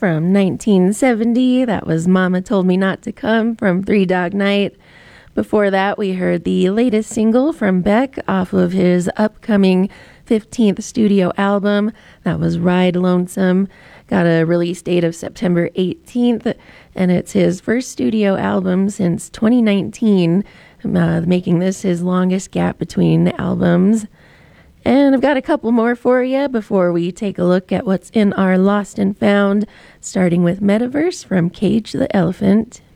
from 1970. That was Mama Told Me Not to Come from Three Dog Night. Before that, we heard the latest single from Beck off of his upcoming 15th studio album. That was Ride Lonesome. Got a release date of September 18th, and it's his first studio album since 2019, making this his longest gap between albums. And I've got a couple more for you before we take a look at what's in our Lost and Found, starting with Metaverse from Cage the Elephant.